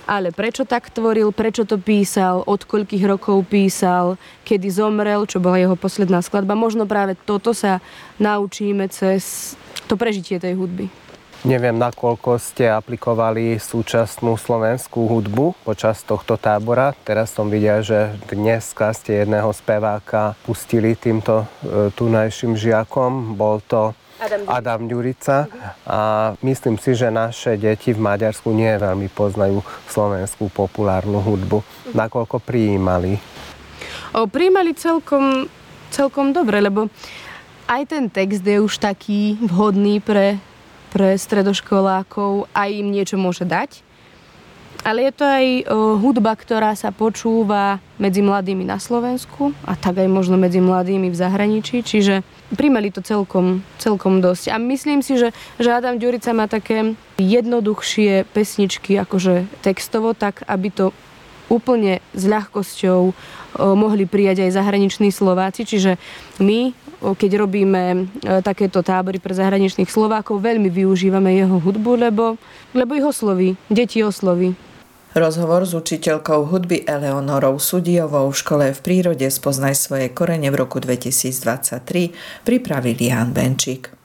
Ale prečo tak tvoril, prečo to písal, od koľkých rokov písal, kedy zomrel, čo bola jeho posledná skladba. Možno práve toto sa naučíme cez to prežitie tej hudby. Neviem, nakoľko ste aplikovali súčasnú slovenskú hudbu počas tohto tábora. Teraz som videl, že dneska ste jedného speváka pustili týmto tunajším žiakom. Bol to Adam Ďurica. A myslím si, že naše deti v Maďarsku nie veľmi poznajú slovenskú populárnu hudbu. Nakoľko prijímali? Prijímali celkom dobre, lebo aj ten text je už taký vhodný pre stredoškolákov, aj im niečo môže dať. Ale je to aj hudba, ktorá sa počúva medzi mladými na Slovensku a tak aj možno medzi mladými v zahraničí, čiže primeli to celkom dosť. A myslím si, že Adam Ďurica má také jednoduchšie pesničky, akože textovo, tak aby to úplne s ľahkosťou mohli prijať aj zahraniční Slováci. Čiže my, keď robíme takéto tábory pre zahraničných Slovákov, veľmi využívame jeho hudbu, lebo ich osloví, deti osloví. Rozhovor s učiteľkou hudby Eleonorou Sudijovou v škole v prírode Spoznaj svoje korene v roku 2023 pripravil Ján Benčík.